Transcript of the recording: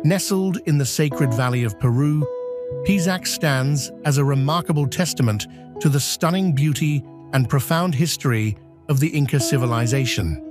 Nestled in the sacred valley of Peru, Pisac stands as a remarkable testament to the stunning beauty and profound history of the Inca civilization.